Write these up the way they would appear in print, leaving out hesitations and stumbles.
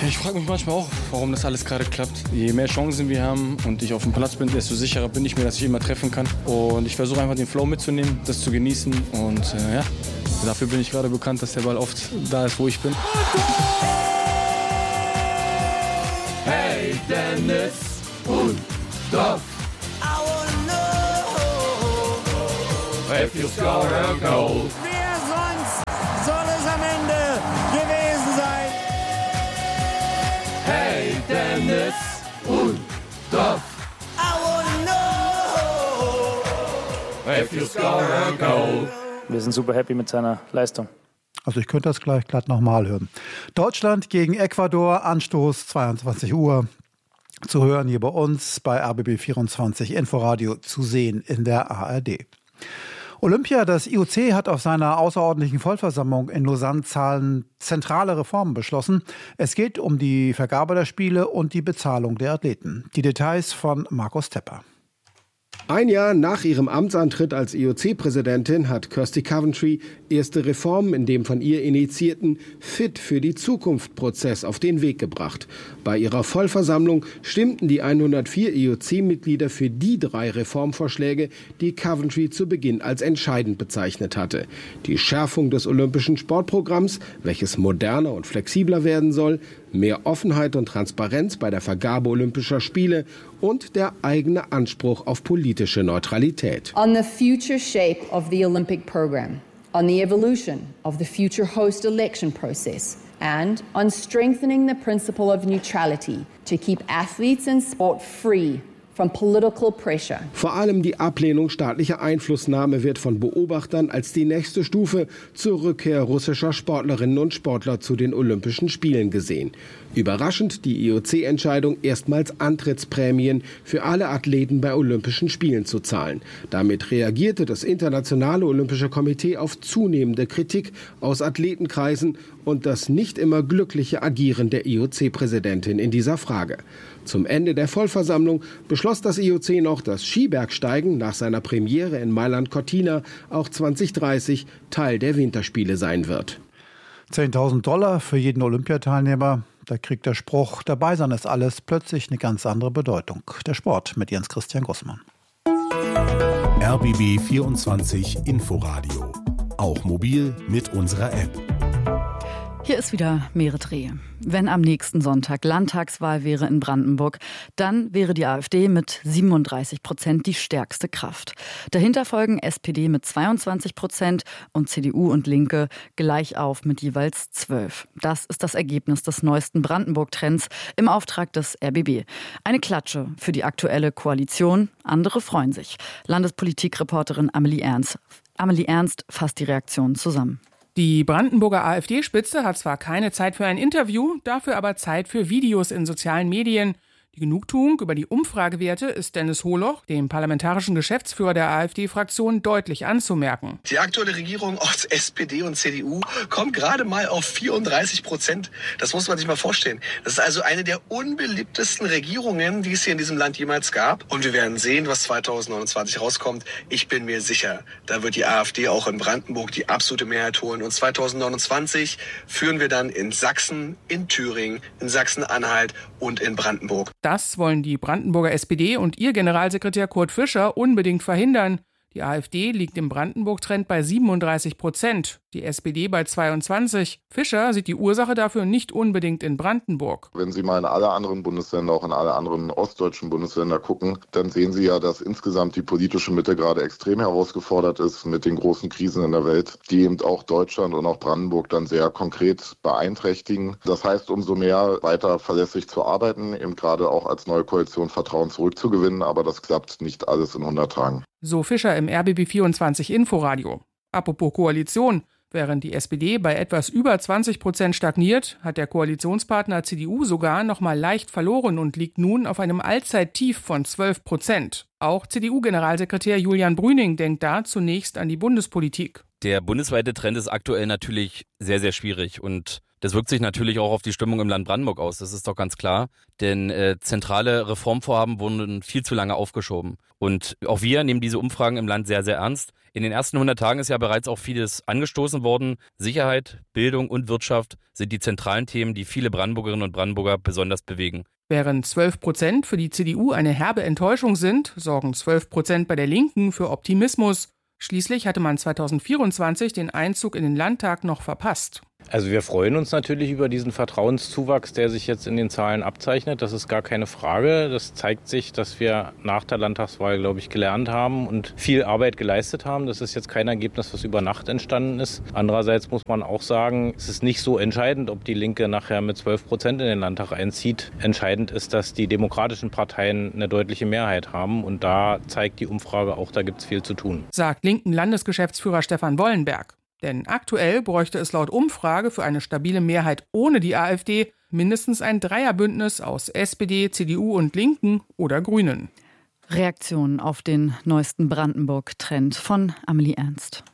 Ja, ich frage mich manchmal auch, warum das alles gerade klappt. Je mehr Chancen wir haben und ich auf dem Platz bin, desto sicherer bin ich mir, dass ich immer treffen kann. Und ich versuche einfach den Flow mitzunehmen, das zu genießen. Und ja, dafür bin ich gerade bekannt, dass der Ball oft da ist, wo ich bin. Hey Dennis und Doc. If you score a goal. Wer sonst soll es am Ende gewesen sein? Hey Dennis und Doc. I wanna know. If you score a goal. Wir sind super happy mit seiner Leistung. Also ich könnte das gleich glatt nochmal hören. Deutschland gegen Ecuador, Anstoß 22 Uhr. Zu hören hier bei uns bei RBB24 Inforadio, zu sehen in der ARD. Olympia, das IOC hat auf seiner außerordentlichen Vollversammlung in Lausanne zentrale Reformen beschlossen. Es geht um die Vergabe der Spiele und die Bezahlung der Athleten. Die Details von Markus Tepper. Ein Jahr nach ihrem Amtsantritt als IOC-Präsidentin hat Kirsty Coventry erste Reformen in dem von ihr initiierten Fit für die Zukunft-Prozess auf den Weg gebracht. Bei ihrer Vollversammlung stimmten die 104 IOC-Mitglieder für die 3 Reformvorschläge, die Coventry zu Beginn als entscheidend bezeichnet hatte. Die Schärfung des olympischen Sportprogramms, welches moderner und flexibler werden soll, mehr Offenheit und Transparenz bei der Vergabe olympischer Spiele und der eigene Anspruch auf politische Neutralität. On the future shape of the Olympic program, on the evolution of the future host election process, and on strengthening the principle of neutrality to keep athletes and sport free from political pressure. Vor allem die Ablehnung staatlicher Einflussnahme wird von Beobachtern als die nächste Stufe zur Rückkehr russischer Sportlerinnen und Sportler zu den Olympischen Spielen gesehen. Überraschend die IOC-Entscheidung, erstmals Antrittsprämien für alle Athleten bei Olympischen Spielen zu zahlen. Damit reagierte das Internationale Olympische Komitee auf zunehmende Kritik aus Athletenkreisen und das nicht immer glückliche Agieren der IOC-Präsidentin in dieser Frage. Zum Ende der Vollversammlung beschloss das IOC noch, dass Skibergsteigen nach seiner Premiere in Mailand-Cortina auch 2030 Teil der Winterspiele sein wird. $10.000 für jeden Olympiateilnehmer. Da kriegt der Spruch, dabei sein ist alles, plötzlich eine ganz andere Bedeutung. Der Sport mit Jens Christian Gussmann. RBB 24 Inforadio. Auch mobil mit unserer App. Hier ist wieder Merit Reh. Wenn am nächsten Sonntag Landtagswahl wäre in Brandenburg, dann wäre die AfD mit 37% die stärkste Kraft. Dahinter folgen SPD mit 22% und CDU und Linke gleich auf mit jeweils 12%. Das ist das Ergebnis des neuesten Brandenburg-Trends im Auftrag des RBB. Eine Klatsche für die aktuelle Koalition. Andere freuen sich. Landespolitikreporterin Amelie Ernst fasst die Reaktionen zusammen. Die Brandenburger AfD-Spitze hat zwar keine Zeit für ein Interview, dafür aber Zeit für Videos in sozialen Medien. Die Genugtuung über die Umfragewerte ist Dennis Holoch, dem parlamentarischen Geschäftsführer der AfD-Fraktion, deutlich anzumerken. Die aktuelle Regierung aus SPD und CDU kommt gerade mal auf 34%. Das muss man sich mal vorstellen. Das ist also eine der unbeliebtesten Regierungen, die es hier in diesem Land jemals gab. Und wir werden sehen, was 2029 rauskommt. Ich bin mir sicher, da wird die AfD auch in Brandenburg die absolute Mehrheit holen. Und 2029 führen wir dann in Sachsen, in Thüringen, in Sachsen-Anhalt und in Brandenburg. Das wollen die Brandenburger SPD und ihr Generalsekretär Kurt Fischer unbedingt verhindern. Die AfD liegt im Brandenburg-Trend bei 37%, die SPD bei 22%. Fischer sieht die Ursache dafür nicht unbedingt in Brandenburg. Wenn Sie mal in alle anderen Bundesländer, auch in alle anderen ostdeutschen Bundesländer gucken, dann sehen Sie ja, dass insgesamt die politische Mitte gerade extrem herausgefordert ist mit den großen Krisen in der Welt, die eben auch Deutschland und auch Brandenburg dann sehr konkret beeinträchtigen. Das heißt, umso mehr weiter verlässlich zu arbeiten, eben gerade auch als neue Koalition Vertrauen zurückzugewinnen, aber das klappt nicht alles in 100 Tagen. So Fischer im RBB24 Inforadio. Apropos Koalition. Während die SPD bei etwas über 20% stagniert, hat der Koalitionspartner CDU sogar noch mal leicht verloren und liegt nun auf einem Allzeittief von 12%. Auch CDU-Generalsekretär Julian Brüning denkt da zunächst an die Bundespolitik. Der bundesweite Trend ist aktuell natürlich sehr, sehr schwierig und Das wirkt sich natürlich auch auf die Stimmung im Land Brandenburg aus, das ist doch ganz klar. Denn zentrale Reformvorhaben wurden viel zu lange aufgeschoben. Und auch wir nehmen diese Umfragen im Land sehr, sehr ernst. In den ersten 100 Tagen ist ja bereits auch vieles angestoßen worden. Sicherheit, Bildung und Wirtschaft sind die zentralen Themen, die viele Brandenburgerinnen und Brandenburger besonders bewegen. Während 12% für die CDU eine herbe Enttäuschung sind, sorgen 12% bei der Linken für Optimismus. Schließlich hatte man 2024 den Einzug in den Landtag noch verpasst. Also wir freuen uns natürlich über diesen Vertrauenszuwachs, der sich jetzt in den Zahlen abzeichnet. Das ist gar keine Frage. Das zeigt sich, dass wir nach der Landtagswahl, glaube ich, gelernt haben und viel Arbeit geleistet haben. Das ist jetzt kein Ergebnis, was über Nacht entstanden ist. Andererseits muss man auch sagen, es ist nicht so entscheidend, ob die Linke nachher mit 12% in den Landtag einzieht. Entscheidend ist, dass die demokratischen Parteien eine deutliche Mehrheit haben. Und da zeigt die Umfrage auch, da gibt es viel zu tun. Sagt linken Landesgeschäftsführer Stefan Wollenberg. Denn aktuell bräuchte es laut Umfrage für eine stabile Mehrheit ohne die AfD mindestens ein Dreierbündnis aus SPD, CDU und Linken oder Grünen. Reaktionen auf den neuesten Brandenburg-Trend von Amelie Ernst.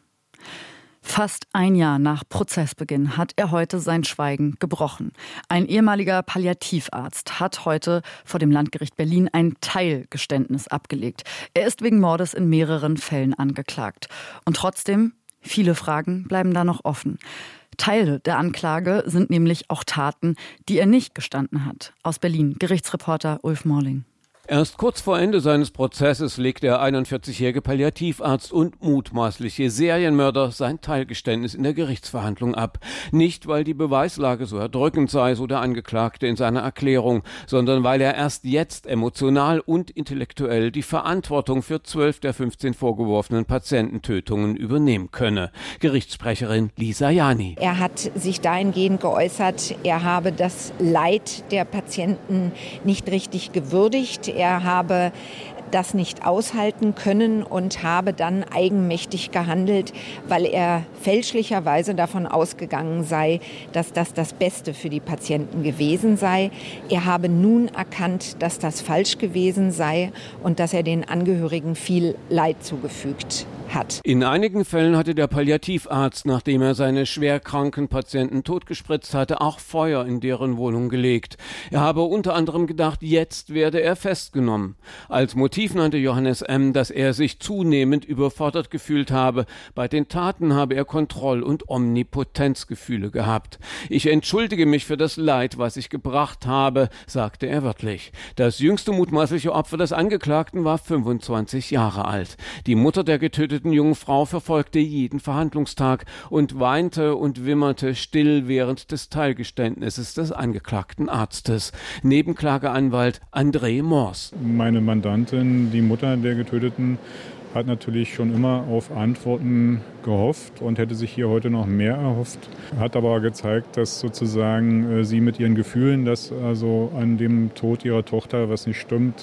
Fast ein Jahr nach Prozessbeginn hat er heute sein Schweigen gebrochen. Ein ehemaliger Palliativarzt hat heute vor dem Landgericht Berlin ein Teilgeständnis abgelegt. Er ist wegen Mordes in mehreren Fällen angeklagt. Und trotzdem, viele Fragen bleiben da noch offen. Teile der Anklage sind nämlich auch Taten, die er nicht gestanden hat. Aus Berlin, Gerichtsreporter Ulf Morling. Erst kurz vor Ende seines Prozesses legt der 41-jährige Palliativarzt und mutmaßliche Serienmörder sein Teilgeständnis in der Gerichtsverhandlung ab. Nicht, weil die Beweislage so erdrückend sei, so der Angeklagte in seiner Erklärung, sondern weil er erst jetzt emotional und intellektuell die Verantwortung für 12 der 15 vorgeworfenen Patiententötungen übernehmen könne. Gerichtssprecherin Lisa Jani. Er hat sich dahingehend geäußert, er habe das Leid der Patienten nicht richtig gewürdigt. Er habe das nicht aushalten können und habe dann eigenmächtig gehandelt, weil er fälschlicherweise davon ausgegangen sei, dass das das Beste für die Patienten gewesen sei. Er habe nun erkannt, dass das falsch gewesen sei und dass er den Angehörigen viel Leid zugefügt hat. In einigen Fällen hatte der Palliativarzt, nachdem er seine schwerkranken Patienten totgespritzt hatte, auch Feuer in deren Wohnung gelegt. Er habe unter anderem gedacht, jetzt werde er festgenommen. Als Motiv nannte Johannes M., dass er sich zunehmend überfordert gefühlt habe. Bei den Taten habe er Kontroll- und Omnipotenzgefühle gehabt. Ich entschuldige mich für das Leid, was ich gebracht habe, sagte er wörtlich. Das jüngste mutmaßliche Opfer des Angeklagten war 25 Jahre alt. Die Mutter der getöteten jungen Frau verfolgte jeden Verhandlungstag und weinte und wimmerte still während des Teilgeständnisses des angeklagten Arztes. Nebenklageanwalt André Mors. Meine Mandantin, die Mutter der Getöteten, hat natürlich schon immer auf Antworten gehofft und hätte sich hier heute noch mehr erhofft. Hat aber gezeigt, dass sozusagen sie mit ihren Gefühlen, dass also an dem Tod ihrer Tochter was nicht stimmt,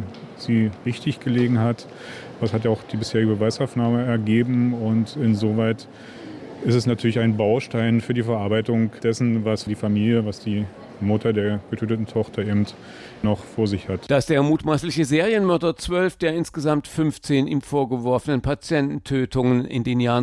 sie richtig gelegen hat. Das hat ja auch die bisherige Beweisaufnahme ergeben und insoweit ist es natürlich ein Baustein für die Verarbeitung dessen, was die Familie, was die Mutter der getöteten Tochter eben noch vor sich hat. Dass der mutmaßliche Serienmörder 12 der insgesamt 15 ihm vorgeworfenen Patiententötungen in den Jahren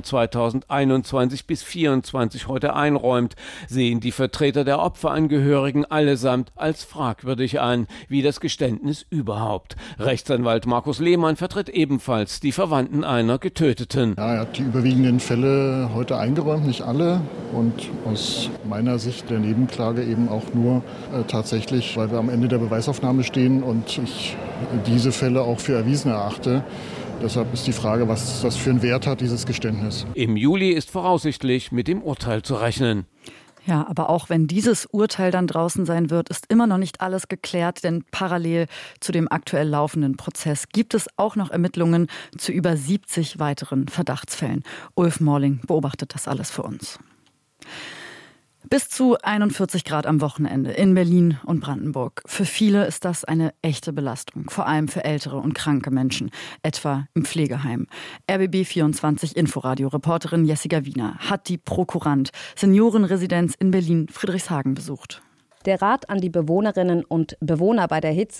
2021 bis 2024 heute einräumt, sehen die Vertreter der Opferangehörigen allesamt als fragwürdig an, wie das Geständnis überhaupt. Rechtsanwalt Markus Lehmann vertritt ebenfalls die Verwandten einer Getöteten. Ja, er hat die überwiegenden Fälle heute eingeräumt, nicht alle. Und aus meiner Sicht der Nebenklage eben auch nur tatsächlich, weil wir am Ende der Beweisaufnahme stehen und ich diese Fälle auch für erwiesen erachte. Deshalb ist die Frage, was das für einen Wert hat, dieses Geständnis. Im Juli ist voraussichtlich mit dem Urteil zu rechnen. Ja, aber auch wenn dieses Urteil dann draußen sein wird, ist immer noch nicht alles geklärt, denn parallel zu dem aktuell laufenden Prozess gibt es auch noch Ermittlungen zu über 70 weiteren Verdachtsfällen. Ulf Morling beobachtet das alles für uns. Bis zu 41 Grad am Wochenende in Berlin und Brandenburg. Für viele ist das eine echte Belastung, vor allem für ältere und kranke Menschen, etwa im Pflegeheim. RBB24 Inforadio-Reporterin Jessica Wiener hat die Prokurant Seniorenresidenz in Berlin Friedrichshagen besucht. Der Rat an die Bewohnerinnen und Bewohner bei der Hitze: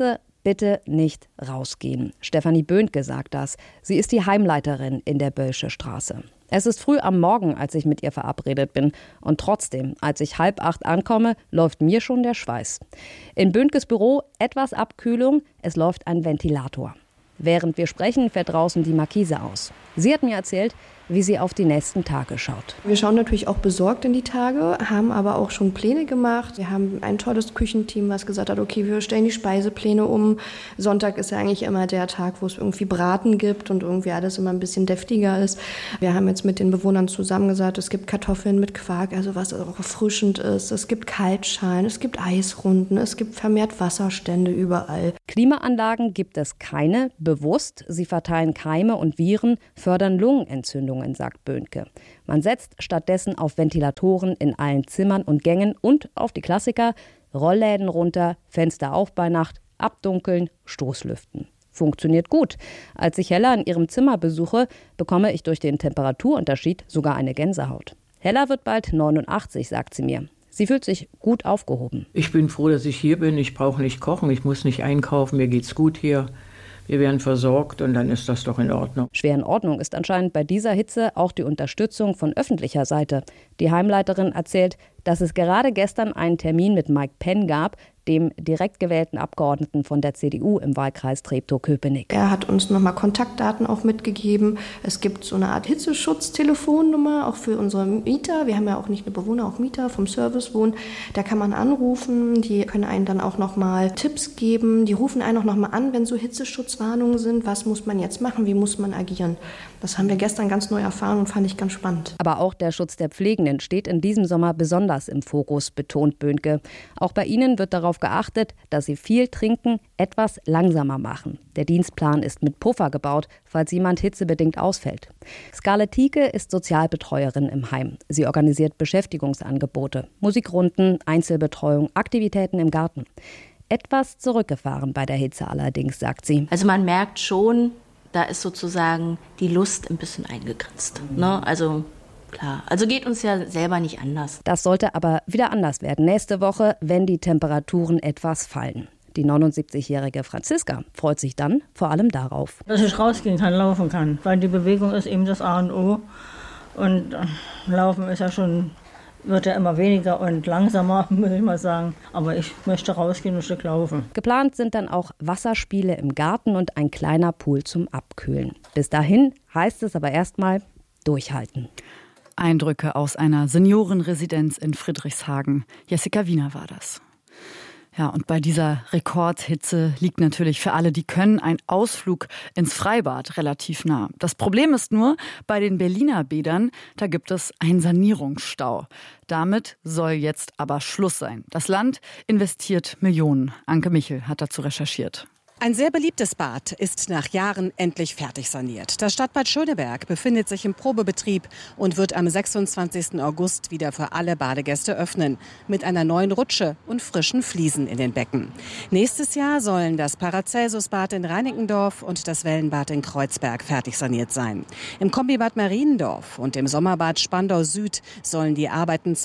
bitte nicht rausgehen. Stefanie Böhnke sagt das. Sie ist die Heimleiterin in der Böllsche Straße. Es ist früh am Morgen, als ich mit ihr verabredet bin. Und trotzdem, als ich 7:30 ankomme, läuft mir schon der Schweiß. In Böhnkes Büro etwas Abkühlung, es läuft ein Ventilator. Während wir sprechen, fährt draußen die Markise aus. Sie hat mir erzählt, wie sie auf die nächsten Tage schaut. Wir schauen natürlich auch besorgt in die Tage, haben aber auch schon Pläne gemacht. Wir haben ein tolles Küchenteam, was gesagt hat, okay, wir stellen die Speisepläne um. Sonntag ist ja eigentlich immer der Tag, wo es irgendwie Braten gibt und irgendwie alles immer ein bisschen deftiger ist. Wir haben jetzt mit den Bewohnern zusammen gesagt, es gibt Kartoffeln mit Quark, also was auch erfrischend ist. Es gibt Kaltschalen, es gibt Eisrunden, es gibt vermehrt Wasserstände überall. Klimaanlagen gibt es keine, bewusst. Sie verteilen Keime und Viren, fördern Lungenentzündungen, sagt Böhnke. Man setzt stattdessen auf Ventilatoren in allen Zimmern und Gängen und auf die Klassiker: Rollläden runter, Fenster auf bei Nacht, abdunkeln, Stoßlüften. Funktioniert gut. Als ich Hella in ihrem Zimmer besuche, bekomme ich durch den Temperaturunterschied sogar eine Gänsehaut. Hella wird bald 89, sagt sie mir. Sie fühlt sich gut aufgehoben. Ich bin froh, dass ich hier bin. Ich brauche nicht kochen, ich muss nicht einkaufen, mir geht's gut hier. Wir werden versorgt und dann ist das doch in Ordnung. Schwer in Ordnung ist anscheinend bei dieser Hitze auch die Unterstützung von öffentlicher Seite. Die Heimleiterin erzählt, dass es gerade gestern einen Termin mit Mike Penn gab, dem direkt gewählten Abgeordneten von der CDU im Wahlkreis Treptow-Köpenick. Er hat uns nochmal Kontaktdaten auch mitgegeben. Es gibt so eine Art Hitzeschutz-Telefonnummer, auch für unsere Mieter. Wir haben ja auch nicht nur Bewohner, auch Mieter vom Servicewohn. Da kann man anrufen, die können einen dann auch nochmal Tipps geben. Die rufen einen auch nochmal an, wenn so Hitzeschutzwarnungen sind. Was muss man jetzt machen, wie muss man agieren? Das haben wir gestern ganz neu erfahren und fand ich ganz spannend. Aber auch der Schutz der Pflegenden steht in diesem Sommer besonders im Fokus, betont Böhnke. Auch bei ihnen wird darauf geachtet, dass sie viel trinken, etwas langsamer machen. Der Dienstplan ist mit Puffer gebaut, falls jemand hitzebedingt ausfällt. Scarlett Tieke ist Sozialbetreuerin im Heim. Sie organisiert Beschäftigungsangebote, Musikrunden, Einzelbetreuung, Aktivitäten im Garten. Etwas zurückgefahren bei der Hitze allerdings, sagt sie. Also man merkt schon, da ist sozusagen die Lust ein bisschen eingegrenzt. Ne? Also klar, also geht uns ja selber nicht anders. Das sollte aber wieder anders werden nächste Woche, wenn die Temperaturen etwas fallen. Die 79-jährige Franziska freut sich dann vor allem darauf. Dass ich rausgehen kann, laufen kann, weil die Bewegung ist eben das A und O. Und Laufen ist ja schon, wird ja immer weniger und langsamer, muss ich mal sagen. Aber ich möchte rausgehen und ein Stück laufen. Geplant sind dann auch Wasserspiele im Garten und ein kleiner Pool zum Abkühlen. Bis dahin heißt es aber erstmal durchhalten. Eindrücke aus einer Seniorenresidenz in Friedrichshagen. Jessica Wiener war das. Ja, und bei dieser Rekordhitze liegt natürlich für alle, die können, ein Ausflug ins Freibad relativ nah. Das Problem ist nur, bei den Berliner Bädern, da gibt es einen Sanierungsstau. Damit soll jetzt aber Schluss sein. Das Land investiert Millionen. Anke Michel hat dazu recherchiert. Ein sehr beliebtes Bad ist nach Jahren endlich fertig saniert. Das Stadtbad Schöneberg befindet sich im Probebetrieb und wird am 26. August wieder für alle Badegäste öffnen. Mit einer neuen Rutsche und frischen Fliesen in den Becken. Nächstes Jahr sollen das Paracelsus-Bad in Reinickendorf und das Wellenbad in Kreuzberg fertig saniert sein. Im Kombibad Mariendorf und im Sommerbad Spandau Süd sollen die Arbeiten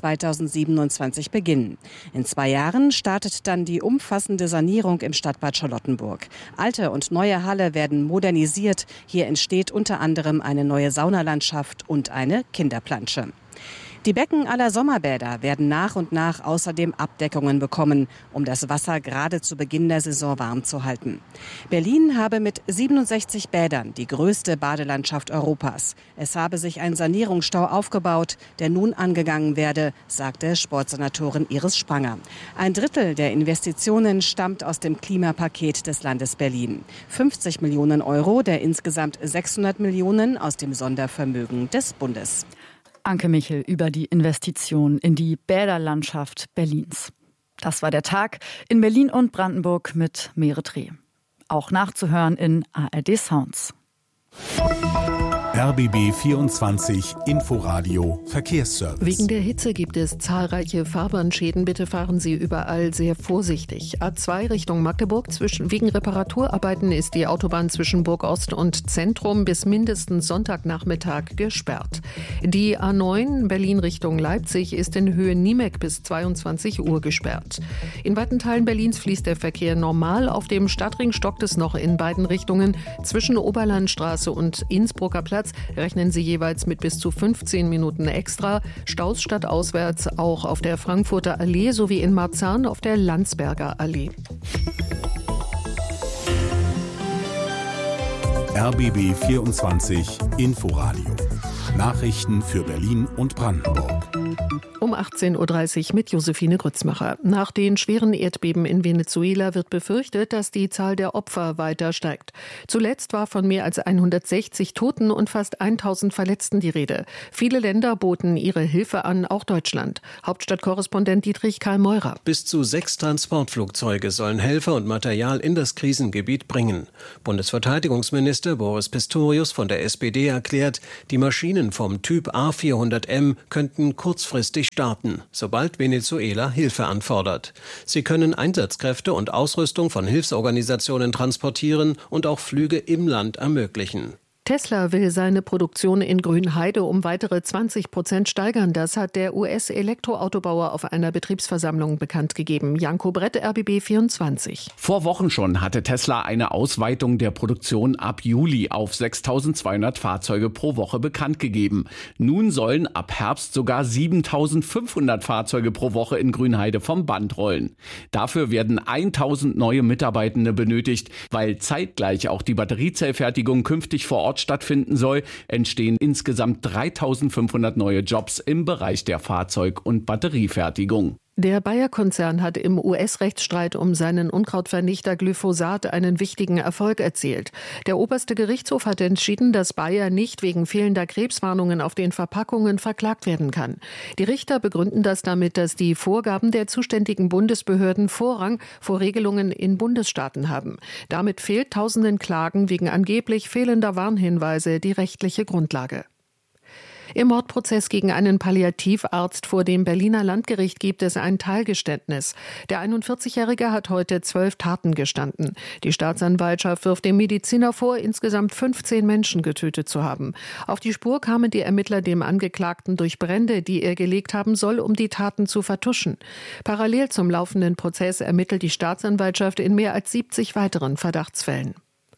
2027 beginnen. In 2 Jahren startet dann die umfassende Sanierung im Stadtbad Charlottenburg. Alte und neue Halle werden modernisiert. Hier entsteht unter anderem eine neue Saunalandschaft und eine Kinderplansche. Die Becken aller Sommerbäder werden nach und nach außerdem Abdeckungen bekommen, um das Wasser gerade zu Beginn der Saison warm zu halten. Berlin habe mit 67 Bädern die größte Badelandschaft Europas. Es habe sich ein Sanierungsstau aufgebaut, der nun angegangen werde, sagte Sportsenatorin Iris Spranger. 1/3 der Investitionen stammt aus dem Klimapaket des Landes Berlin. 50 Millionen Euro der insgesamt 600 Millionen aus dem Sondervermögen des Bundes. Anke Michel über die Investition in die Bäderlandschaft Berlins. Das war der Tag in Berlin und Brandenburg mit Meere Dreh. Auch nachzuhören in ARD Sounds. RBB 24 Inforadio Verkehrsservice. Wegen der Hitze gibt es zahlreiche Fahrbahnschäden. Bitte fahren Sie überall sehr vorsichtig. A2 Richtung Magdeburg. Wegen Reparaturarbeiten ist die Autobahn zwischen Burgost und Zentrum bis mindestens Sonntagnachmittag gesperrt. Die A9 Berlin Richtung Leipzig ist in Höhe Niemek bis 22 Uhr gesperrt. In weiten Teilen Berlins fließt der Verkehr normal. Auf dem Stadtring stockt es noch in beiden Richtungen. Zwischen Oberlandstraße und Innsbrucker Platz rechnen Sie jeweils mit bis zu 15 Minuten extra. Staus stadtauswärts auch auf der Frankfurter Allee sowie in Marzahn auf der Landsberger Allee. RBB 24 Inforadio. Nachrichten für Berlin und Brandenburg. Um 18.30 Uhr mit Josephine Grützmacher. Nach den schweren Erdbeben in Venezuela wird befürchtet, dass die Zahl der Opfer weiter steigt. Zuletzt war von mehr als 160 Toten und fast 1000 Verletzten die Rede. Viele Länder boten ihre Hilfe an, auch Deutschland. Hauptstadtkorrespondent Dietrich Karl Meurer. Bis zu 6 Transportflugzeuge sollen Helfer und Material in das Krisengebiet bringen. Bundesverteidigungsminister Boris Pistorius von der SPD erklärt, die Maschinen vom Typ A400M könnten kurzfristig starten, sobald Venezuela Hilfe anfordert. Sie können Einsatzkräfte und Ausrüstung von Hilfsorganisationen transportieren und auch Flüge im Land ermöglichen. Tesla will seine Produktion in Grünheide um weitere 20% steigern. Das hat der US-Elektroautobauer auf einer Betriebsversammlung bekannt gegeben. Janko Brett, RBB 24. Vor Wochen schon hatte Tesla eine Ausweitung der Produktion ab Juli auf 6.200 Fahrzeuge pro Woche bekannt gegeben. Nun sollen ab Herbst sogar 7.500 Fahrzeuge pro Woche in Grünheide vom Band rollen. Dafür werden 1.000 neue Mitarbeitende benötigt, weil zeitgleich auch die Batteriezellfertigung künftig vor Ort stattfinden soll, entstehen insgesamt 3.500 neue Jobs im Bereich der Fahrzeug- und Batteriefertigung. Der Bayer-Konzern hat im US-Rechtsstreit um seinen Unkrautvernichter Glyphosat einen wichtigen Erfolg erzielt. Der oberste Gerichtshof hat entschieden, dass Bayer nicht wegen fehlender Krebswarnungen auf den Verpackungen verklagt werden kann. Die Richter begründen das damit, dass die Vorgaben der zuständigen Bundesbehörden Vorrang vor Regelungen in Bundesstaaten haben. Damit fehlt tausenden Klagen wegen angeblich fehlender Warnhinweise die rechtliche Grundlage. Im Mordprozess gegen einen Palliativarzt vor dem Berliner Landgericht gibt es ein Teilgeständnis. Der 41-Jährige hat heute 12 Taten gestanden. Die Staatsanwaltschaft wirft dem Mediziner vor, insgesamt 15 Menschen getötet zu haben. Auf die Spur kamen die Ermittler dem Angeklagten durch Brände, die er gelegt haben soll, um die Taten zu vertuschen. Parallel zum laufenden Prozess ermittelt die Staatsanwaltschaft in mehr als 70 weiteren Verdachtsfällen.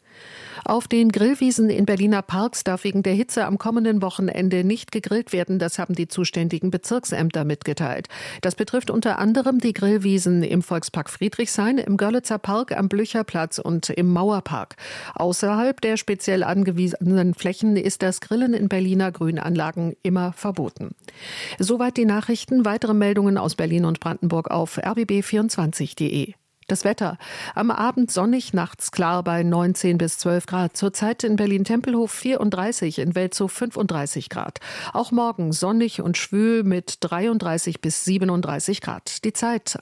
Auf den Grillwiesen in Berliner Parks darf wegen der Hitze am kommenden Wochenende nicht gegrillt werden. Das haben die zuständigen Bezirksämter mitgeteilt. Das betrifft unter anderem die Grillwiesen im Volkspark Friedrichshain, im Görlitzer Park, am Blücherplatz und im Mauerpark. Außerhalb der speziell angewiesenen Flächen ist das Grillen in Berliner Grünanlagen immer verboten. Soweit die Nachrichten. Weitere Meldungen aus Berlin und Brandenburg auf rbb24.de. Das Wetter. Am Abend sonnig, nachts klar bei 19 bis 12 Grad. Zurzeit in Berlin-Tempelhof 34, in Welzow 35 Grad. Auch morgen sonnig und schwül mit 33 bis 37 Grad. Die Zeit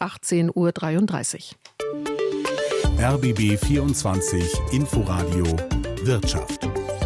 18.33 Uhr. RBB 24 Inforadio Wirtschaft.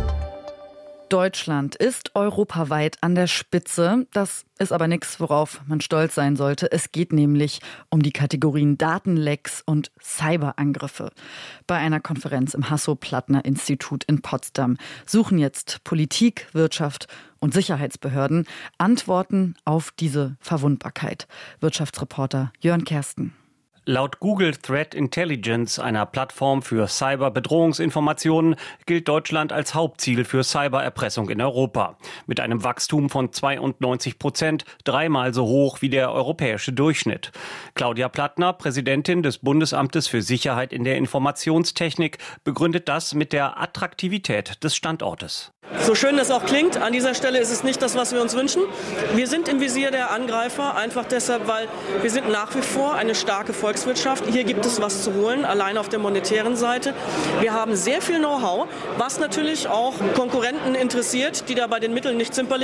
Deutschland ist europaweit an der Spitze. Das ist aber nichts, worauf man stolz sein sollte. Es geht nämlich um die Kategorien Datenlecks und Cyberangriffe. Bei einer Konferenz im Hasso-Plattner-Institut in Potsdam suchen jetzt Politik, Wirtschaft und Sicherheitsbehörden Antworten auf diese Verwundbarkeit. Wirtschaftsreporter Jörn Kersten. Laut Google Threat Intelligence, einer Plattform für Cyberbedrohungsinformationen, gilt Deutschland als Hauptziel für Cybererpressung in Europa. Mit einem Wachstum von 92%, dreimal so hoch wie der europäische Durchschnitt. Claudia Plattner, Präsidentin des Bundesamtes für Sicherheit in der Informationstechnik, begründet das mit der Attraktivität des Standortes. So schön das auch klingt, an dieser Stelle ist es nicht das, was wir uns wünschen. Wir sind im Visier der Angreifer, einfach deshalb, weil wir sind nach wie vor eine starke Volkswirtschaft. Hier gibt es was zu holen, allein auf der monetären Seite. Wir haben sehr viel Know-how, was natürlich auch Konkurrenten interessiert, die da bei den Mitteln nicht zimperlich sind.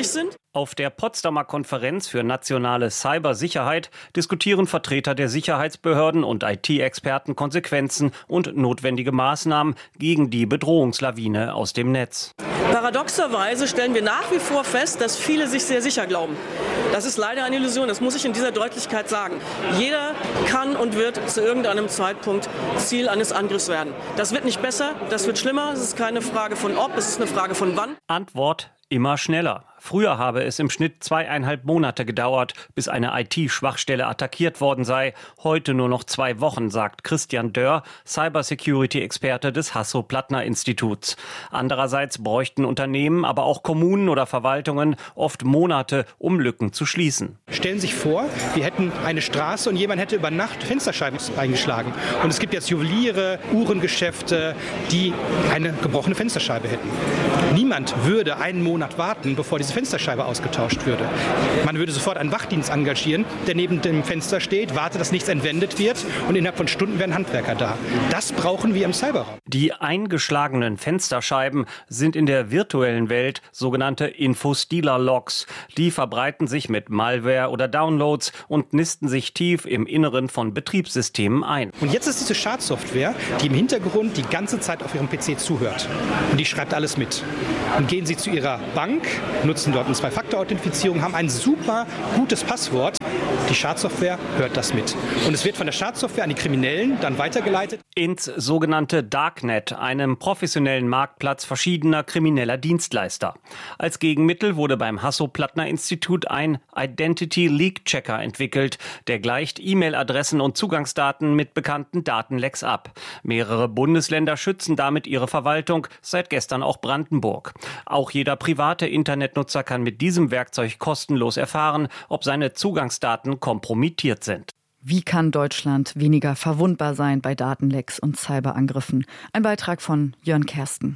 Auf der Potsdamer Konferenz für nationale Cybersicherheit diskutieren Vertreter der Sicherheitsbehörden und IT-Experten Konsequenzen und notwendige Maßnahmen gegen die Bedrohungslawine aus dem Netz. Paradoxerweise stellen wir nach wie vor fest, dass viele sich sehr sicher glauben. Das ist leider eine Illusion, das muss ich in dieser Deutlichkeit sagen. Jeder kann und wird zu irgendeinem Zeitpunkt Ziel eines Angriffs werden. Das wird nicht besser, das wird schlimmer. Es ist keine Frage von ob, es ist eine Frage von wann. Antwort: immer schneller. Früher habe es im Schnitt 2,5 Monate gedauert, bis eine IT-Schwachstelle attackiert worden sei. Heute nur noch 2 Wochen, sagt Christian Dörr, Cybersecurity-Experte des Hasso-Plattner-Instituts. Andererseits bräuchten Unternehmen, aber auch Kommunen oder Verwaltungen oft Monate, um Lücken zu schließen. Stellen Sie sich vor, wir hätten eine Straße und jemand hätte über Nacht Fensterscheiben eingeschlagen. Und es gibt jetzt Juweliere, Uhrengeschäfte, die eine gebrochene Fensterscheibe hätten. Niemand würde einen Monat warten, bevor diese Fensterscheibe ausgetauscht würde. Man würde sofort einen Wachdienst engagieren, der neben dem Fenster steht, wartet, dass nichts entwendet wird und innerhalb von Stunden wären Handwerker da. Das brauchen wir im Cyberraum. Die eingeschlagenen Fensterscheiben sind in der virtuellen Welt sogenannte Infostealer-Logs. Die verbreiten sich mit Malware oder Downloads und nisten sich tief im Inneren von Betriebssystemen ein. Und jetzt ist diese Schadsoftware, die im Hintergrund die ganze Zeit auf Ihrem PC zuhört. Und die schreibt alles mit. Und gehen Sie zu Ihrer Bank, nutzen dort eine 2-Faktor-Authentifizierung, haben ein super gutes Passwort. Die Schadsoftware hört das mit. Und es wird von der Schadsoftware an die Kriminellen dann weitergeleitet. Ins sogenannte Darknet, einem professionellen Marktplatz verschiedener krimineller Dienstleister. Als Gegenmittel wurde beim Hasso-Plattner-Institut ein Identity Leak Checker entwickelt. Der gleicht E-Mail-Adressen und Zugangsdaten mit bekannten Datenlecks ab. Mehrere Bundesländer schützen damit ihre Verwaltung, seit gestern auch Brandenburg. Auch jeder private Internetnutzer kann mit diesem Werkzeug kostenlos erfahren, ob seine Zugangsdaten kompromittiert sind. Wie kann Deutschland weniger verwundbar sein bei Datenlecks und Cyberangriffen? Ein Beitrag von Jörn Kersten.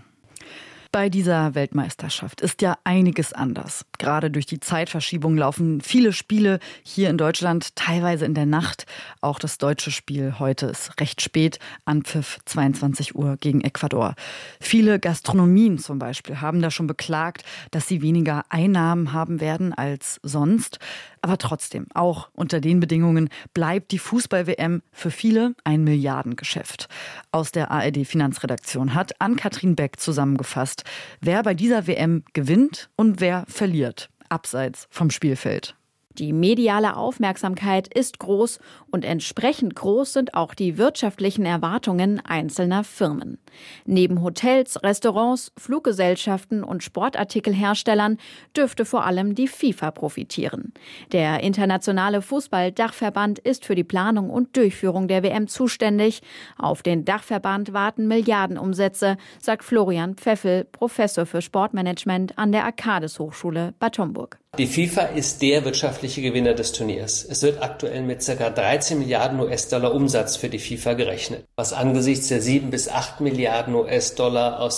Bei dieser Weltmeisterschaft ist ja einiges anders. Gerade durch die Zeitverschiebung laufen viele Spiele hier in Deutschland teilweise in der Nacht. Auch das deutsche Spiel heute ist recht spät, Anpfiff 22 Uhr gegen Ecuador. Viele Gastronomien zum Beispiel haben da schon beklagt, dass sie weniger Einnahmen haben werden als sonst. Aber trotzdem, auch unter den Bedingungen bleibt die Fußball-WM für viele ein Milliardengeschäft. Aus der ARD-Finanzredaktion hat Ann-Kathrin Beck zusammengefasst, wer bei dieser WM gewinnt und wer verliert, abseits vom Spielfeld. Die mediale Aufmerksamkeit ist groß und entsprechend groß sind auch die wirtschaftlichen Erwartungen einzelner Firmen. Neben Hotels, Restaurants, Fluggesellschaften und Sportartikelherstellern dürfte vor allem die FIFA profitieren. Der internationale Fußball-Dachverband ist für die Planung und Durchführung der WM zuständig. Auf den Dachverband warten Milliardenumsätze, sagt Florian Pfeffel, Professor für Sportmanagement an der Arcades-Hochschule Bad Homburg. Die FIFA ist der wirtschaftliche Gewinner des Turniers. Es wird aktuell mit ca. 13 Milliarden US-Dollar Umsatz für die FIFA gerechnet, was angesichts der 7 bis 8 Milliarden US-Dollar aus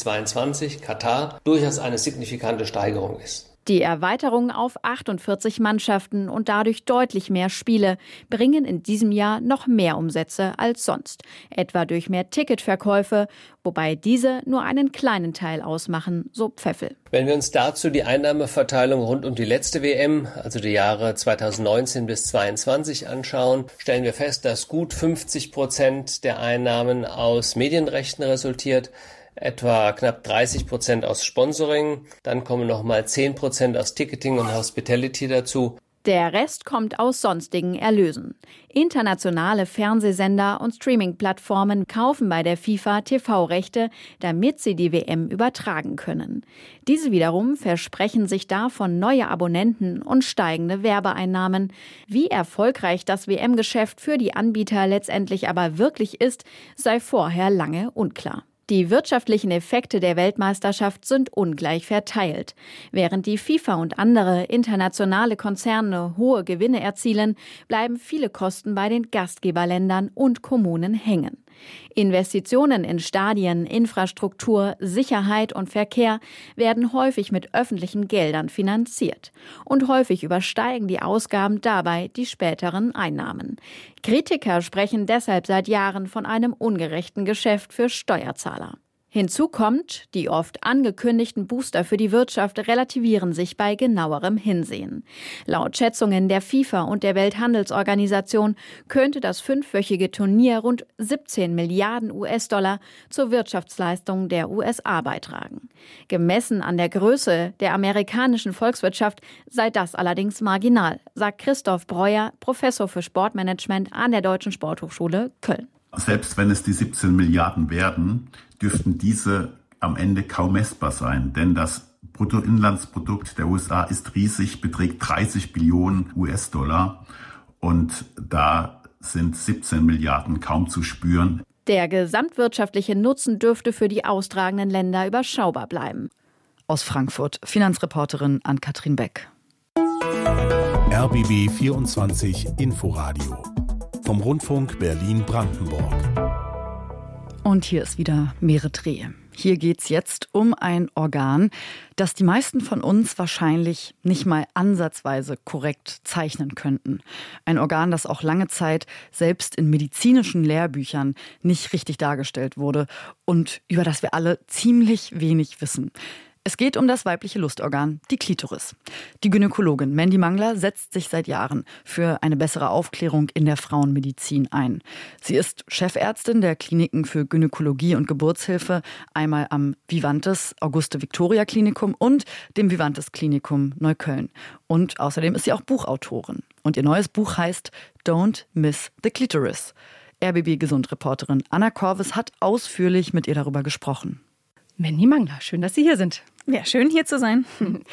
2022 Katar durchaus eine signifikante Steigerung ist. Die Erweiterung auf 48 Mannschaften und dadurch deutlich mehr Spiele bringen in diesem Jahr noch mehr Umsätze als sonst, etwa durch mehr Ticketverkäufe, wobei diese nur einen kleinen Teil ausmachen, so Pfeffel. Wenn wir uns dazu die Einnahmeverteilung rund um die letzte WM, also die Jahre 2019 bis 2022 anschauen, stellen wir fest, dass gut 50% der Einnahmen aus Medienrechten resultiert, etwa knapp 30% aus Sponsoring, dann kommen nochmal 10% aus Ticketing und Hospitality dazu. Der Rest kommt aus sonstigen Erlösen. Internationale Fernsehsender und Streaming-Plattformen kaufen bei der FIFA TV-Rechte, damit sie die WM übertragen können. Diese wiederum versprechen sich davon neue Abonnenten und steigende Werbeeinnahmen. Wie erfolgreich das WM-Geschäft für die Anbieter letztendlich aber wirklich ist, sei vorher lange unklar. Die wirtschaftlichen Effekte der Weltmeisterschaft sind ungleich verteilt. Während die FIFA und andere internationale Konzerne hohe Gewinne erzielen, bleiben viele Kosten bei den Gastgeberländern und Kommunen hängen. Investitionen in Stadien, Infrastruktur, Sicherheit und Verkehr werden häufig mit öffentlichen Geldern finanziert. Und häufig übersteigen die Ausgaben dabei die späteren Einnahmen. Kritiker sprechen deshalb seit Jahren von einem ungerechten Geschäft für Steuerzahler. Hinzu kommt, die oft angekündigten Booster für die Wirtschaft relativieren sich bei genauerem Hinsehen. Laut Schätzungen der FIFA und der Welthandelsorganisation könnte das 5-wöchige Turnier rund 17 Milliarden US-Dollar zur Wirtschaftsleistung der USA beitragen. Gemessen an der Größe der amerikanischen Volkswirtschaft sei das allerdings marginal, sagt Christoph Breuer, Professor für Sportmanagement an der Deutschen Sporthochschule Köln. Selbst wenn es die 17 Milliarden werden, dürften diese am Ende kaum messbar sein. Denn das Bruttoinlandsprodukt der USA ist riesig, beträgt 30 Billionen US-Dollar. Und da sind 17 Milliarden kaum zu spüren. Der gesamtwirtschaftliche Nutzen dürfte für die austragenden Länder überschaubar bleiben. Aus Frankfurt, Finanzreporterin Ann-Kathrin Beck. RBB 24 Inforadio vom Rundfunk Berlin-Brandenburg. Und hier ist wieder Merit Rehe. Hier geht's jetzt um ein Organ, das die meisten von uns wahrscheinlich nicht mal ansatzweise korrekt zeichnen könnten. Ein Organ, das auch lange Zeit selbst in medizinischen Lehrbüchern nicht richtig dargestellt wurde und über das wir alle ziemlich wenig wissen. Es geht um das weibliche Lustorgan, die Klitoris. Die Gynäkologin Mandy Mangler setzt sich seit Jahren für eine bessere Aufklärung in der Frauenmedizin ein. Sie ist Chefärztin der Kliniken für Gynäkologie und Geburtshilfe, einmal am Vivantes Auguste-Victoria-Klinikum und dem Vivantes-Klinikum Neukölln. Und außerdem ist sie auch Buchautorin. Und ihr neues Buch heißt Don't Miss the Clitoris. RBB-Gesundreporterin Anna Korves hat ausführlich mit ihr darüber gesprochen. Mandy Mangler, schön, dass Sie hier sind. Ja, schön hier zu sein.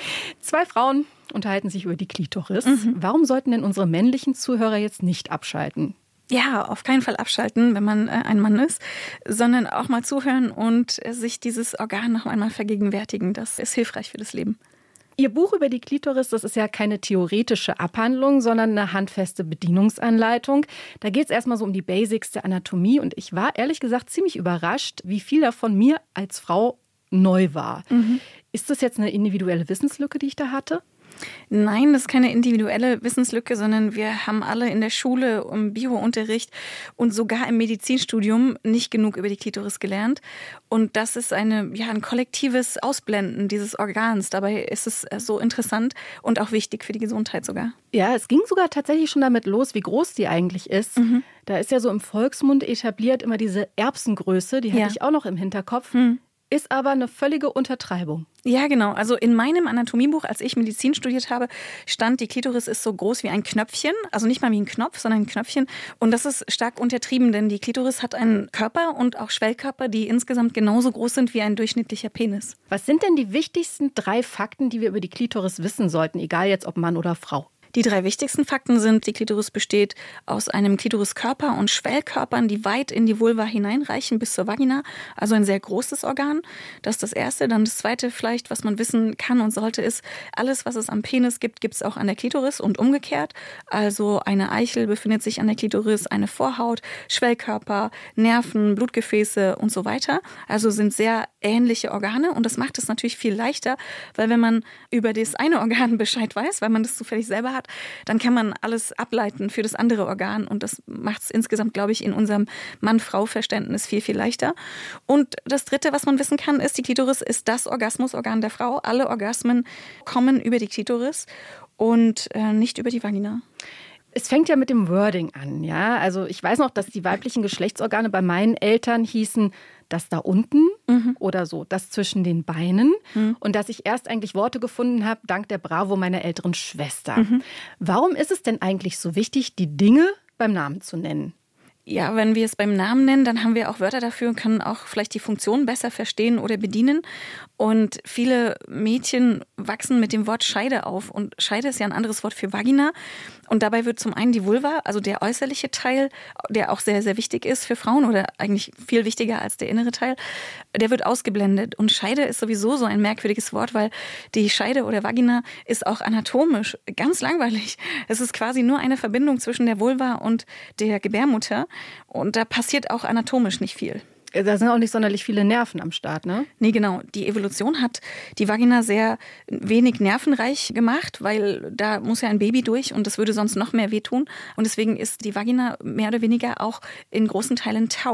2 Frauen unterhalten sich über die Klitoris. Warum sollten denn unsere männlichen Zuhörer jetzt nicht abschalten? Ja, auf keinen Fall abschalten, wenn man ein Mann ist, sondern auch mal zuhören und sich dieses Organ noch einmal vergegenwärtigen. Das ist hilfreich für das Leben. Ihr Buch über die Klitoris, das ist ja keine theoretische Abhandlung, sondern eine handfeste Bedienungsanleitung. Da geht es erstmal so um die Basics der Anatomie und ich war ehrlich gesagt ziemlich überrascht, wie viel davon mir als Frau neu war. Ist das jetzt eine individuelle Wissenslücke, die ich da hatte? Nein, das ist keine individuelle Wissenslücke, sondern wir haben alle in der Schule, im Biounterricht und sogar im Medizinstudium nicht genug über die Klitoris gelernt. Und das ist ein kollektives Ausblenden dieses Organs. Dabei ist es so interessant und auch wichtig für die Gesundheit sogar. Ja, es ging sogar tatsächlich schon damit los, wie groß die eigentlich ist. Da ist ja so im Volksmund etabliert immer diese Erbsengröße, die hatte ich auch noch im Hinterkopf. Ist aber eine völlige Untertreibung. Ja, genau. Also in meinem Anatomiebuch, als ich Medizin studiert habe, stand, die Klitoris ist so groß wie ein Knöpfchen. Also nicht mal wie ein Knopf, sondern ein Knöpfchen. Und das ist stark untertrieben, denn die Klitoris hat einen Körper und auch Schwellkörper, die insgesamt genauso groß sind wie ein durchschnittlicher Penis. Was sind denn die wichtigsten 3 Fakten, die wir über die Klitoris wissen sollten, egal jetzt ob Mann oder Frau? Die 3 wichtigsten Fakten sind, die Klitoris besteht aus einem Klitoriskörper und Schwellkörpern, die weit in die Vulva hineinreichen bis zur Vagina. Also ein sehr großes Organ. Das ist das Erste. Dann das Zweite vielleicht, was man wissen kann und sollte, ist, alles, was es am Penis gibt, gibt es auch an der Klitoris und umgekehrt. Also eine Eichel befindet sich an der Klitoris, eine Vorhaut, Schwellkörper, Nerven, Blutgefäße und so weiter. Also sind sehr ähnliche Organe und das macht es natürlich viel leichter, weil wenn man über das eine Organ Bescheid weiß, weil man das zufällig selber hat, dann kann man alles ableiten für das andere Organ und das macht es insgesamt, glaube ich, in unserem Mann-Frau-Verständnis viel, viel leichter. Und das Dritte, was man wissen kann, ist, die Klitoris ist das Orgasmusorgan der Frau. Alle Orgasmen kommen über die Klitoris und nicht über die Vagina. Es fängt ja mit dem Wording an, ja. Also ich weiß noch, dass die weiblichen Geschlechtsorgane bei meinen Eltern hießen das da unten oder so, das zwischen den Beinen. Und dass ich erst eigentlich Worte gefunden habe, dank der Bravo meiner älteren Schwester. Warum ist es denn eigentlich so wichtig, die Dinge beim Namen zu nennen? Ja, wenn wir es beim Namen nennen, dann haben wir auch Wörter dafür und können auch vielleicht die Funktion besser verstehen oder bedienen. Und viele Mädchen wachsen mit dem Wort Scheide auf. Und Scheide ist ja ein anderes Wort für Vagina. Und dabei wird zum einen die Vulva, also der äußerliche Teil, der auch sehr, sehr wichtig ist für Frauen oder eigentlich viel wichtiger als der innere Teil, der wird ausgeblendet. Und Scheide ist sowieso so ein merkwürdiges Wort, weil die Scheide oder Vagina ist auch anatomisch ganz langweilig. Es ist quasi nur eine Verbindung zwischen der Vulva und der Gebärmutter. Und da passiert auch anatomisch nicht viel. Da sind auch nicht sonderlich viele Nerven am Start, ne? Nee, genau. Die Evolution hat die Vagina sehr wenig nervenreich gemacht, weil da muss ja ein Baby durch und das würde sonst noch mehr wehtun. Und deswegen ist die Vagina mehr oder weniger auch in großen Teilen taub.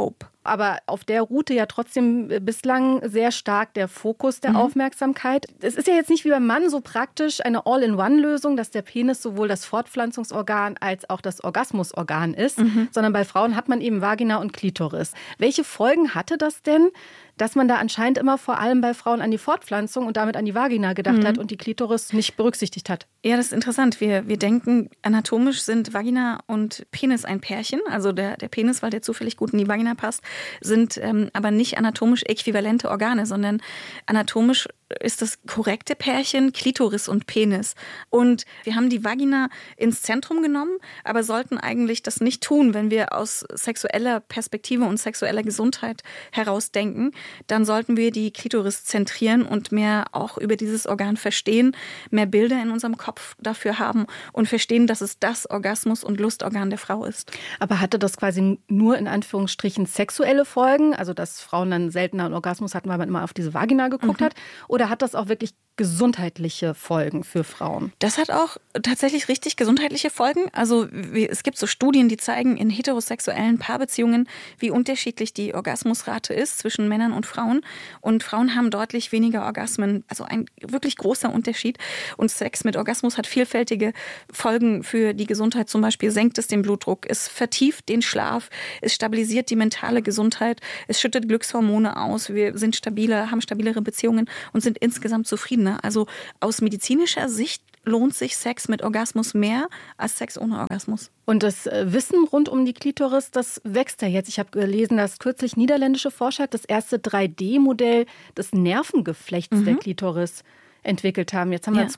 Aber auf der Route ja trotzdem bislang sehr stark der Fokus der Aufmerksamkeit. Es ist ja jetzt nicht wie beim Mann so praktisch eine All-in-One-Lösung, dass der Penis sowohl das Fortpflanzungsorgan als auch das Orgasmusorgan ist, sondern bei Frauen hat man eben Vagina und Klitoris. Welche Folgen hatte das denn, dass man da anscheinend immer vor allem bei Frauen an die Fortpflanzung und damit an die Vagina gedacht hat und die Klitoris nicht berücksichtigt hat? Ja, das ist interessant. Wir denken, anatomisch sind Vagina und Penis ein Pärchen. Also der Penis, weil der zufällig gut in die Vagina passt, sind aber nicht anatomisch äquivalente Organe, sondern anatomisch ist das korrekte Pärchen Klitoris und Penis. Und wir haben die Vagina ins Zentrum genommen, aber sollten eigentlich das nicht tun, wenn wir aus sexueller Perspektive und sexueller Gesundheit herausdenken. Dann sollten wir die Klitoris zentrieren und mehr auch über dieses Organ verstehen, mehr Bilder in unserem Kopf dafür haben und verstehen, dass es das Orgasmus- und Lustorgan der Frau ist. Aber hatte das quasi nur in Anführungsstrichen sexuelle Folgen, also dass Frauen dann seltener einen Orgasmus hatten, weil man immer auf diese Vagina geguckt hat? Oder hat das auch wirklich gesundheitliche Folgen für Frauen? Das hat auch tatsächlich richtig gesundheitliche Folgen. Also es gibt so Studien, die zeigen in heterosexuellen Paarbeziehungen, wie unterschiedlich die Orgasmusrate ist zwischen Männern und Frauen. Und Frauen haben deutlich weniger Orgasmen, also ein wirklich großer Unterschied. Und Sex mit Orgasmus hat vielfältige Folgen für die Gesundheit. Zum Beispiel senkt es den Blutdruck, es vertieft den Schlaf, es stabilisiert die mentale Gesundheit, es schüttet Glückshormone aus, wir sind stabiler, haben stabilere Beziehungen und sind insgesamt zufriedener. Also aus medizinischer Sicht lohnt sich Sex mit Orgasmus mehr als Sex ohne Orgasmus. Und das Wissen rund um die Klitoris, das wächst ja jetzt. Ich habe gelesen, dass kürzlich niederländische Forscher das erste 3D-Modell des Nervengeflechts der Klitoris entwickelt haben. Jetzt haben wir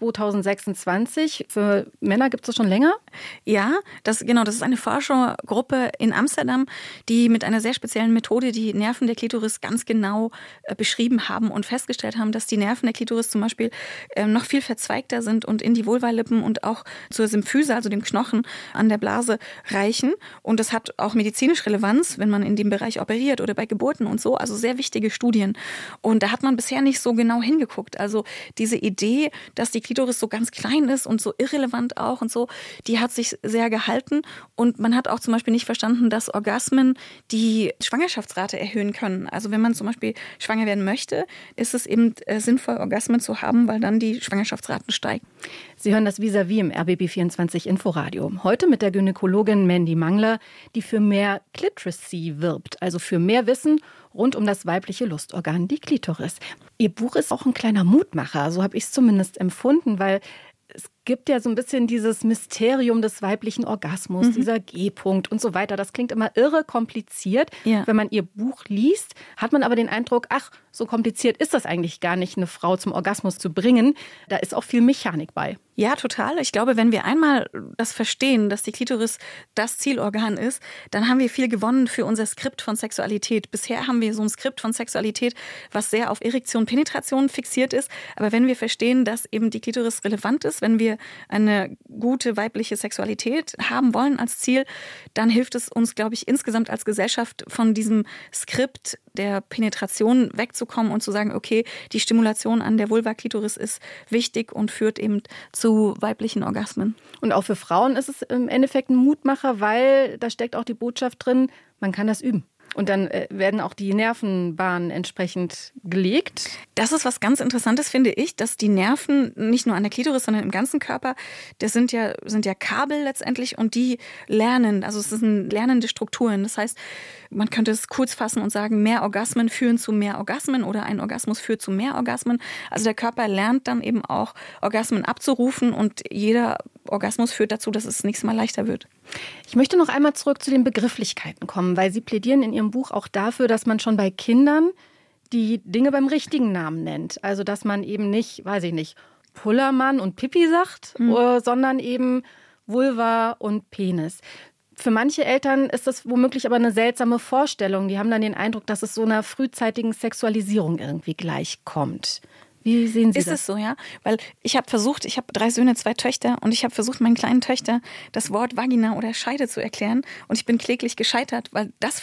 2026. Für Männer gibt es das schon länger? Ja, das ist eine Forschergruppe in Amsterdam, die mit einer sehr speziellen Methode die Nerven der Klitoris ganz genau beschrieben haben und festgestellt haben, dass die Nerven der Klitoris zum Beispiel noch viel verzweigter sind und in die Vulvalippen und auch zur Symphyse, also dem Knochen an der Blase, reichen. Und das hat auch medizinisch Relevanz, wenn man in dem Bereich operiert oder bei Geburten und so. Also sehr wichtige Studien. Und da hat man bisher nicht so genau hingeguckt. Also diese Idee, dass die Klitoris so ganz klein ist und so irrelevant auch und so, die hat sich sehr gehalten. Und man hat auch zum Beispiel nicht verstanden, dass Orgasmen die Schwangerschaftsrate erhöhen können. Also wenn man zum Beispiel schwanger werden möchte, ist es eben sinnvoll, Orgasmen zu haben, weil dann die Schwangerschaftsraten steigen. Sie hören das Vis-à-vis im RBB24 Inforadio. Heute mit der Gynäkologin Mandy Mangler, die für mehr Clitracy wirbt, also für mehr Wissen rund um das weibliche Lustorgan, die Klitoris. Ihr Buch ist auch ein kleiner Mutmacher, so habe ich es zumindest empfunden, weil es gibt ja so ein bisschen dieses Mysterium des weiblichen Orgasmus, dieser G-Punkt und so weiter. Das klingt immer irre kompliziert. Ja. Wenn man ihr Buch liest, hat man aber den Eindruck, ach, so kompliziert ist das eigentlich gar nicht, eine Frau zum Orgasmus zu bringen. Da ist auch viel Mechanik bei. Ja, total. Ich glaube, wenn wir einmal das verstehen, dass die Klitoris das Zielorgan ist, dann haben wir viel gewonnen für unser Skript von Sexualität. Bisher haben wir so ein Skript von Sexualität, was sehr auf Erektion, Penetration fixiert ist. Aber wenn wir verstehen, dass eben die Klitoris relevant ist, wenn wir eine gute weibliche Sexualität haben wollen als Ziel, dann hilft es uns, glaube ich, insgesamt als Gesellschaft von diesem Skript der Penetration wegzukommen und zu sagen, okay, die Stimulation an der Vulva-Klitoris ist wichtig und führt eben zu weiblichen Orgasmen. Und auch für Frauen ist es im Endeffekt ein Mutmacher, weil da steckt auch die Botschaft drin, man kann das üben. Und dann werden auch die Nervenbahnen entsprechend gelegt. Das ist was ganz Interessantes, finde ich, dass die Nerven nicht nur an der Klitoris, sondern im ganzen Körper, das sind ja Kabel letztendlich und die lernen. Also es sind lernende Strukturen. Das heißt, man könnte es kurz fassen und sagen, mehr Orgasmen führen zu mehr Orgasmen oder ein Orgasmus führt zu mehr Orgasmen. Also der Körper lernt dann eben auch, Orgasmen abzurufen und jeder Orgasmus führt dazu, dass es nächstes Mal leichter wird. Ich möchte noch einmal zurück zu den Begrifflichkeiten kommen, weil Sie plädieren in Ihrem Buch auch dafür, dass man schon bei Kindern die Dinge beim richtigen Namen nennt. Also dass man eben nicht, weiß ich nicht, Pullermann und Pipi sagt, sondern eben Vulva und Penis. Für manche Eltern ist das womöglich aber eine seltsame Vorstellung. Die haben dann den Eindruck, dass es so einer frühzeitigen Sexualisierung irgendwie gleichkommt. Wie sehen Sie das? Ist es so, ja? Weil ich habe 3 Söhne, 2 Töchter und ich habe versucht, meinen kleinen Töchtern das Wort Vagina oder Scheide zu erklären und ich bin kläglich gescheitert, weil das finde ich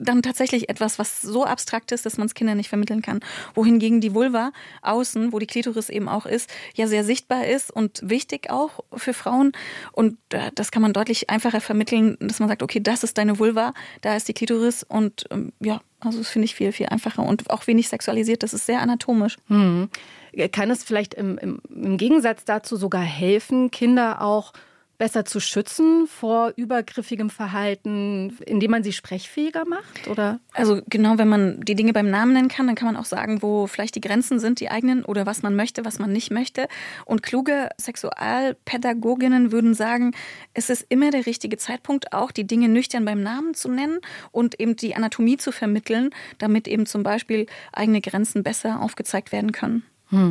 dann tatsächlich etwas, was so abstrakt ist, dass man es Kindern nicht vermitteln kann. Wohingegen die Vulva außen, wo die Klitoris eben auch ist, ja sehr sichtbar ist und wichtig auch für Frauen. Und das kann man deutlich einfacher vermitteln, dass man sagt, okay, das ist deine Vulva, da ist die Klitoris und also das finde ich viel, viel einfacher und auch wenig sexualisiert. Das ist sehr anatomisch. Kann es vielleicht im Gegensatz dazu sogar helfen, Kinder auch besser zu schützen vor übergriffigem Verhalten, indem man sie sprechfähiger macht? Oder? Also genau, wenn man die Dinge beim Namen nennen kann, dann kann man auch sagen, wo vielleicht die Grenzen sind, die eigenen, oder was man möchte, was man nicht möchte. Und kluge Sexualpädagoginnen würden sagen, es ist immer der richtige Zeitpunkt, auch die Dinge nüchtern beim Namen zu nennen und eben die Anatomie zu vermitteln, damit eben zum Beispiel eigene Grenzen besser aufgezeigt werden können.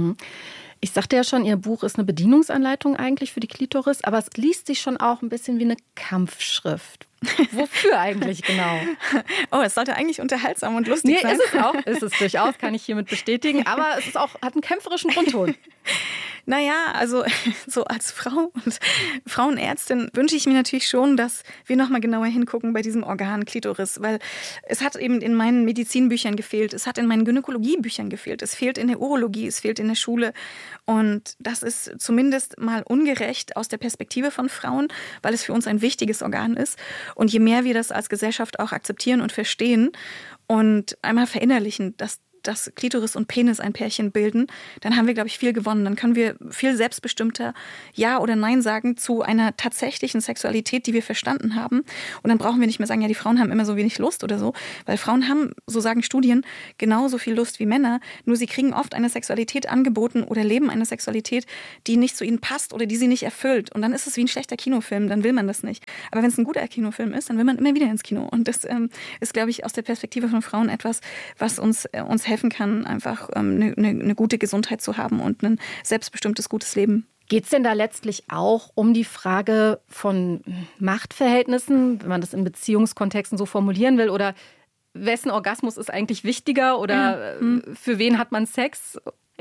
Ich sagte ja schon, Ihr Buch ist eine Bedienungsanleitung eigentlich für die Klitoris, aber es liest sich schon auch ein bisschen wie eine Kampfschrift. Wofür eigentlich genau? Oh, es sollte eigentlich unterhaltsam und lustig sein. Ist es auch. Ist es durchaus, kann ich hiermit bestätigen. Aber es ist auch, hat einen kämpferischen Grundton. Naja, also so als Frau und Frauenärztin wünsche ich mir natürlich schon, dass wir nochmal genauer hingucken bei diesem Organ Klitoris, weil es hat eben in meinen Medizinbüchern gefehlt, es hat in meinen Gynäkologiebüchern gefehlt, es fehlt in der Urologie, es fehlt in der Schule und das ist zumindest mal ungerecht aus der Perspektive von Frauen, weil es für uns ein wichtiges Organ ist und je mehr wir das als Gesellschaft auch akzeptieren und verstehen und einmal verinnerlichen, dass Klitoris und Penis ein Pärchen bilden, dann haben wir, glaube ich, viel gewonnen. Dann können wir viel selbstbestimmter Ja oder Nein sagen zu einer tatsächlichen Sexualität, die wir verstanden haben. Und dann brauchen wir nicht mehr sagen, ja, die Frauen haben immer so wenig Lust oder so. Weil Frauen haben, so sagen Studien, genauso viel Lust wie Männer. Nur sie kriegen oft eine Sexualität angeboten oder leben eine Sexualität, die nicht zu ihnen passt oder die sie nicht erfüllt. Und dann ist es wie ein schlechter Kinofilm, dann will man das nicht. Aber wenn es ein guter Kinofilm ist, dann will man immer wieder ins Kino. Und das ist, glaube ich, aus der Perspektive von Frauen etwas, was uns helfen kann, einfach eine gute Gesundheit zu haben und ein selbstbestimmtes, gutes Leben. Geht es denn da letztlich auch um die Frage von Machtverhältnissen, wenn man das in Beziehungskontexten so formulieren will? Oder wessen Orgasmus ist eigentlich wichtiger? Oder für wen hat man Sex?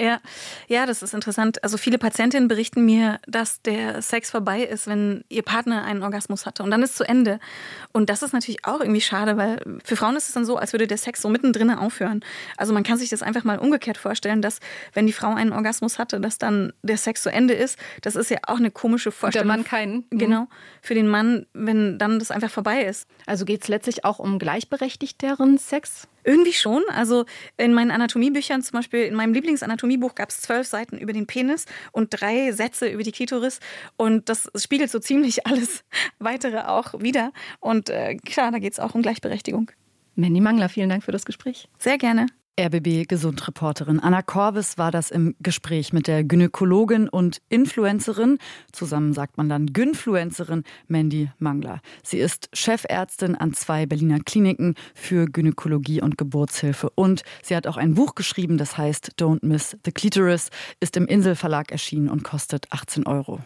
Ja, das ist interessant. Also viele Patientinnen berichten mir, dass der Sex vorbei ist, wenn ihr Partner einen Orgasmus hatte. Und dann ist es zu Ende. Und das ist natürlich auch irgendwie schade, weil für Frauen ist es dann so, als würde der Sex so mittendrin aufhören. Also man kann sich das einfach mal umgekehrt vorstellen, dass wenn die Frau einen Orgasmus hatte, dass dann der Sex zu Ende ist. Das ist ja auch eine komische Vorstellung. Der Mann keinen. Genau. Für den Mann, wenn dann das einfach vorbei ist. Also geht es letztlich auch um gleichberechtigteren Sex? Irgendwie schon. Also in meinen Anatomiebüchern, zum Beispiel in meinem Lieblingsanatomiebbuch, gab es 12 Seiten über den Penis und 3 Sätze über die Klitoris. Und das spiegelt so ziemlich alles Weitere auch wider. Und klar, da geht es auch um Gleichberechtigung. Mandy Mangler, vielen Dank für das Gespräch. Sehr gerne. RBB-Gesundreporterin Anna Korbes war das im Gespräch mit der Gynäkologin und Influencerin, zusammen sagt man dann Gynfluencerin, Mandy Mangler. Sie ist Chefärztin an 2 Berliner Kliniken für Gynäkologie und Geburtshilfe und sie hat auch ein Buch geschrieben, das heißt Don't Miss the Clitoris, ist im Insel-Verlag erschienen und kostet 18 €.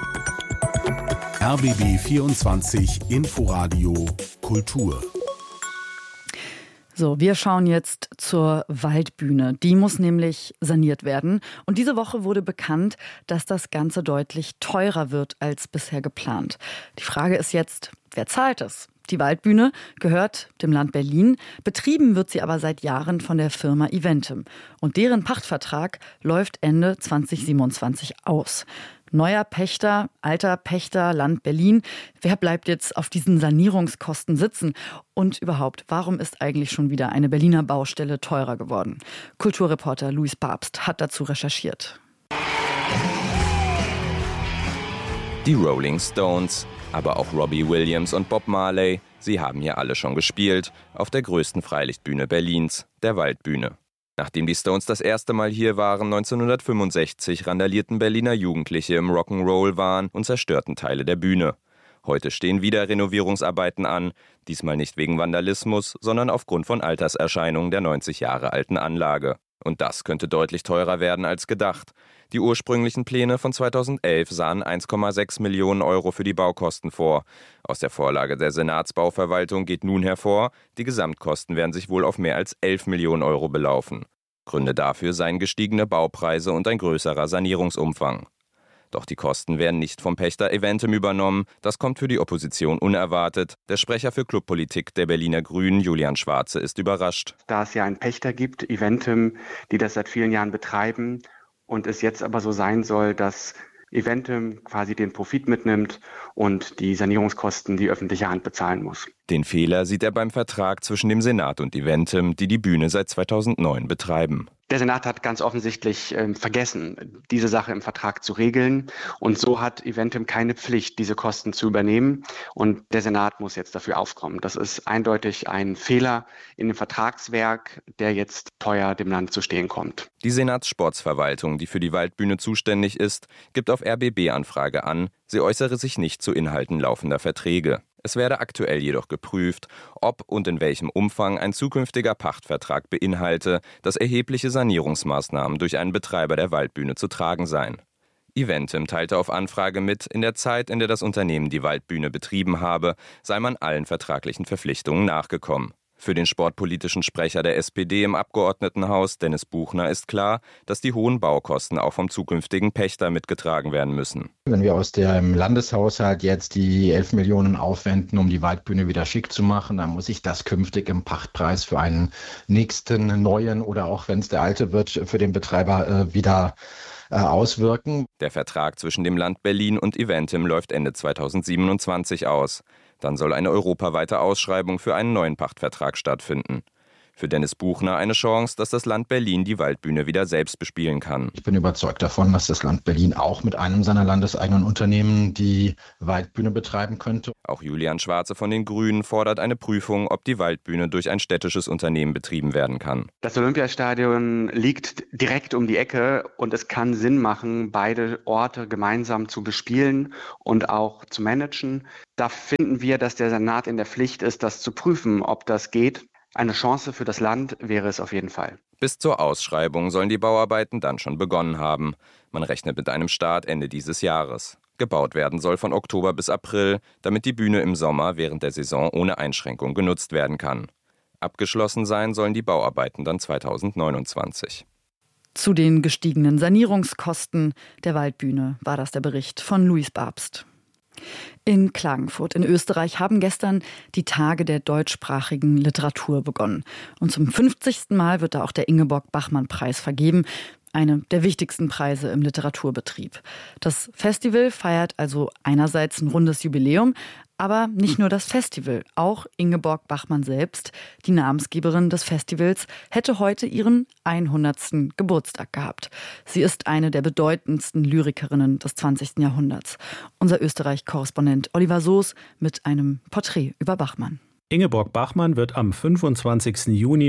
RBB 24 Inforadio Kultur. So, wir schauen jetzt zur Waldbühne. Die muss nämlich saniert werden. Und diese Woche wurde bekannt, dass das Ganze deutlich teurer wird als bisher geplant. Die Frage ist jetzt, wer zahlt es? Die Waldbühne gehört dem Land Berlin. Betrieben wird sie aber seit Jahren von der Firma Eventim. Und deren Pachtvertrag läuft Ende 2027 aus. Neuer Pächter, alter Pächter, Land Berlin. Wer bleibt jetzt auf diesen Sanierungskosten sitzen? Und überhaupt, warum ist eigentlich schon wieder eine Berliner Baustelle teurer geworden? Kulturreporter Luis Babst hat dazu recherchiert. Die Rolling Stones, aber auch Robbie Williams und Bob Marley, sie haben hier alle schon gespielt, auf der größten Freilichtbühne Berlins, der Waldbühne. Nachdem die Stones das erste Mal hier waren, 1965, randalierten Berliner Jugendliche im Rock'n'Roll-Wahn und zerstörten Teile der Bühne. Heute stehen wieder Renovierungsarbeiten an, diesmal nicht wegen Vandalismus, sondern aufgrund von Alterserscheinungen der 90 Jahre alten Anlage. Und das könnte deutlich teurer werden als gedacht. Die ursprünglichen Pläne von 2011 sahen 1,6 Millionen € für die Baukosten vor. Aus der Vorlage der Senatsbauverwaltung geht nun hervor, die Gesamtkosten werden sich wohl auf mehr als 11 Millionen € belaufen. Gründe dafür seien gestiegene Baupreise und ein größerer Sanierungsumfang. Doch die Kosten werden nicht vom Pächter Eventim übernommen. Das kommt für die Opposition unerwartet. Der Sprecher für Clubpolitik der Berliner Grünen, Julian Schwarze, ist überrascht. Da es ja einen Pächter gibt, Eventim, die das seit vielen Jahren betreiben und es jetzt aber so sein soll, dass Eventim quasi den Profit mitnimmt und die Sanierungskosten die öffentliche Hand bezahlen muss. Den Fehler sieht er beim Vertrag zwischen dem Senat und Eventim, die die Bühne seit 2009 betreiben. Der Senat hat ganz offensichtlich vergessen, diese Sache im Vertrag zu regeln. Und so hat Eventim keine Pflicht, diese Kosten zu übernehmen. Und der Senat muss jetzt dafür aufkommen. Das ist eindeutig ein Fehler in dem Vertragswerk, der jetzt teuer dem Land zu stehen kommt. Die Senatssportsverwaltung, die für die Waldbühne zuständig ist, gibt auf RBB-Anfrage an, sie äußere sich nicht zu Inhalten laufender Verträge. Es werde aktuell jedoch geprüft, ob und in welchem Umfang ein zukünftiger Pachtvertrag beinhalte, dass erhebliche Sanierungsmaßnahmen durch einen Betreiber der Waldbühne zu tragen seien. Eventim teilte auf Anfrage mit, in der Zeit, in der das Unternehmen die Waldbühne betrieben habe, sei man allen vertraglichen Verpflichtungen nachgekommen. Für den sportpolitischen Sprecher der SPD im Abgeordnetenhaus, Dennis Buchner, ist klar, dass die hohen Baukosten auch vom zukünftigen Pächter mitgetragen werden müssen. Wenn wir aus dem Landeshaushalt jetzt die 11 Millionen aufwenden, um die Waldbühne wieder schick zu machen, dann muss ich das künftig im Pachtpreis für einen nächsten neuen oder auch wenn es der alte wird, für den Betreiber wieder auswirken. Der Vertrag zwischen dem Land Berlin und Eventim läuft Ende 2027 aus. Dann soll eine europaweite Ausschreibung für einen neuen Pachtvertrag stattfinden. Für Dennis Buchner eine Chance, dass das Land Berlin die Waldbühne wieder selbst bespielen kann. Ich bin überzeugt davon, dass das Land Berlin auch mit einem seiner landeseigenen Unternehmen die Waldbühne betreiben könnte. Auch Julian Schwarze von den Grünen fordert eine Prüfung, ob die Waldbühne durch ein städtisches Unternehmen betrieben werden kann. Das Olympiastadion liegt direkt um die Ecke und es kann Sinn machen, beide Orte gemeinsam zu bespielen und auch zu managen. Da finden wir, dass der Senat in der Pflicht ist, das zu prüfen, ob das geht. Eine Chance für das Land wäre es auf jeden Fall. Bis zur Ausschreibung sollen die Bauarbeiten dann schon begonnen haben. Man rechnet mit einem Start Ende dieses Jahres. Gebaut werden soll von Oktober bis April, damit die Bühne im Sommer während der Saison ohne Einschränkung genutzt werden kann. Abgeschlossen sein sollen die Bauarbeiten dann 2029. Zu den gestiegenen Sanierungskosten der Waldbühne war das der Bericht von Luis Babst. In Klagenfurt in Österreich haben gestern die Tage der deutschsprachigen Literatur begonnen. Und zum 50. Mal wird da auch der Ingeborg-Bachmann-Preis vergeben. Eine der wichtigsten Preise im Literaturbetrieb. Das Festival feiert also einerseits ein rundes Jubiläum, aber nicht nur das Festival. Auch Ingeborg Bachmann selbst, die Namensgeberin des Festivals, hätte heute ihren 100. Geburtstag gehabt. Sie ist eine der bedeutendsten Lyrikerinnen des 20. Jahrhunderts. Unser Österreich-Korrespondent Oliver Soos mit einem Porträt über Bachmann. Ingeborg Bachmann wird am 25. Juni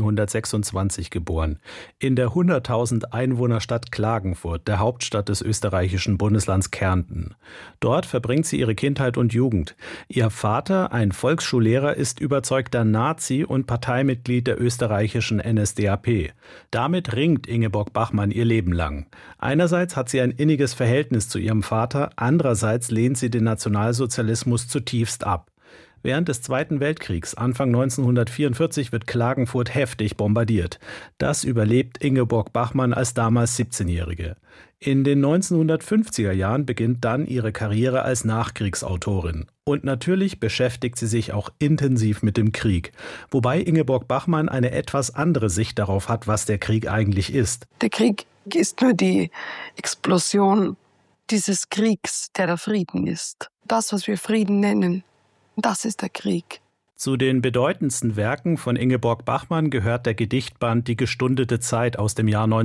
1926 geboren. In der 100.000 Einwohnerstadt Klagenfurt, der Hauptstadt des österreichischen Bundeslands Kärnten. Dort verbringt sie ihre Kindheit und Jugend. Ihr Vater, ein Volksschullehrer, ist überzeugter Nazi und Parteimitglied der österreichischen NSDAP. Damit ringt Ingeborg Bachmann ihr Leben lang. Einerseits hat sie ein inniges Verhältnis zu ihrem Vater, andererseits lehnt sie den Nationalsozialismus zutiefst ab. Während des Zweiten Weltkriegs, Anfang 1944, wird Klagenfurt heftig bombardiert. Das überlebt Ingeborg Bachmann als damals 17-Jährige. In den 1950er Jahren beginnt dann ihre Karriere als Nachkriegsautorin. Und natürlich beschäftigt sie sich auch intensiv mit dem Krieg. Wobei Ingeborg Bachmann eine etwas andere Sicht darauf hat, was der Krieg eigentlich ist. Der Krieg ist nur die Explosion dieses Kriegs, der Frieden ist. Das, was wir Frieden nennen. Das ist der Krieg. Zu den bedeutendsten Werken von Ingeborg Bachmann gehört der Gedichtband Die gestundete Zeit aus dem Jahr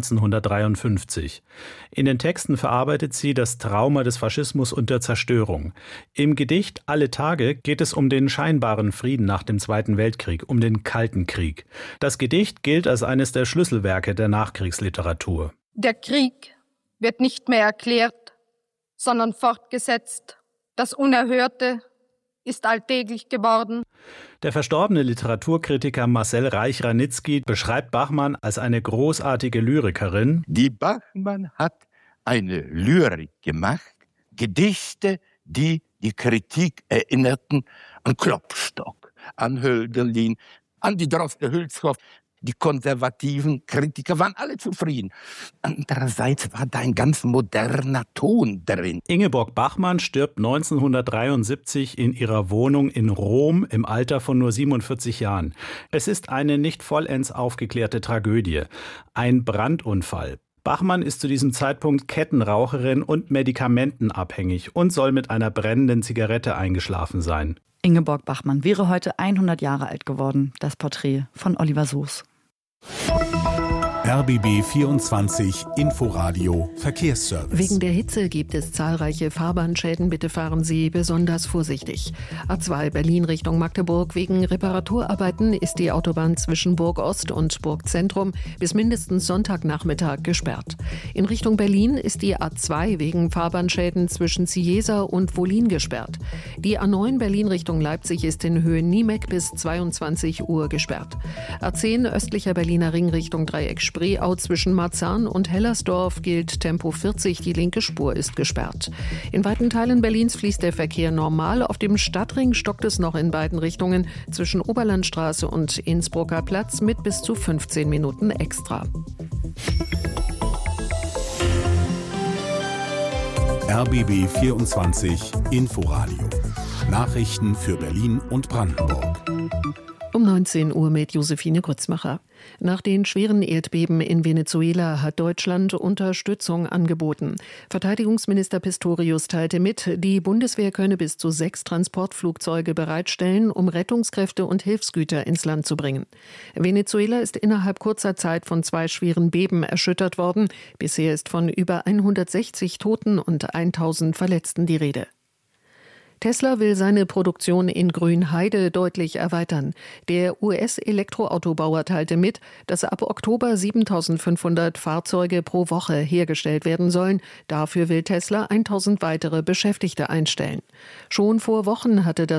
1953. In den Texten verarbeitet sie das Trauma des Faschismus und der Zerstörung. Im Gedicht Alle Tage geht es um den scheinbaren Frieden nach dem Zweiten Weltkrieg, um den Kalten Krieg. Das Gedicht gilt als eines der Schlüsselwerke der Nachkriegsliteratur. Der Krieg wird nicht mehr erklärt, sondern fortgesetzt. Das Unerhörte ist alltäglich geworden. Der verstorbene Literaturkritiker Marcel Reich-Ranitzky beschreibt Bachmann als eine großartige Lyrikerin. Die Bachmann hat eine Lyrik gemacht, Gedichte, die die Kritik erinnerten an Klopstock, an Hölderlin, an die Droste Hülshoff. Die konservativen Kritiker waren alle zufrieden. Andererseits war da ein ganz moderner Ton drin. Ingeborg Bachmann stirbt 1973 in ihrer Wohnung in Rom im Alter von nur 47 Jahren. Es ist eine nicht vollends aufgeklärte Tragödie. Ein Brandunfall. Bachmann ist zu diesem Zeitpunkt Kettenraucherin und medikamentenabhängig und soll mit einer brennenden Zigarette eingeschlafen sein. Ingeborg Bachmann wäre heute 100 Jahre alt geworden. Das Porträt von Oliver Soos. RBB 24 Inforadio Verkehrsservice. Wegen der Hitze gibt es zahlreiche Fahrbahnschäden. Bitte fahren Sie besonders vorsichtig. A2 Berlin Richtung Magdeburg. Wegen Reparaturarbeiten ist die Autobahn zwischen Burg Ost und Burg Zentrum bis mindestens Sonntagnachmittag gesperrt. In Richtung Berlin ist die A2 wegen Fahrbahnschäden zwischen Cieza und Wollin gesperrt. Die A9 Berlin Richtung Leipzig ist in Höhe Niemeck bis 22 Uhr gesperrt. A10 östlicher Berliner Ring Richtung Dreieck Spreeau zwischen Marzahn und Hellersdorf gilt Tempo 40, die linke Spur ist gesperrt. In weiten Teilen Berlins fließt der Verkehr normal. Auf dem Stadtring stockt es noch in beiden Richtungen zwischen Oberlandstraße und Innsbrucker Platz mit bis zu 15 Minuten extra. RBB 24 Inforadio. Nachrichten für Berlin und Brandenburg. Um 19 Uhr mit Josephine Grützmacher. Nach den schweren Erdbeben in Venezuela hat Deutschland Unterstützung angeboten. Verteidigungsminister Pistorius teilte mit, die Bundeswehr könne bis zu 6 Transportflugzeuge bereitstellen, um Rettungskräfte und Hilfsgüter ins Land zu bringen. Venezuela ist innerhalb kurzer Zeit von 2 schweren Beben erschüttert worden. Bisher ist von über 160 Toten und 1000 Verletzten die Rede. Tesla will seine Produktion in Grünheide deutlich erweitern. Der US-Elektroautobauer teilte mit, dass ab Oktober 7.500 Fahrzeuge pro Woche hergestellt werden sollen. Dafür will Tesla 1.000 weitere Beschäftigte einstellen. Schon vor Wochen hatte das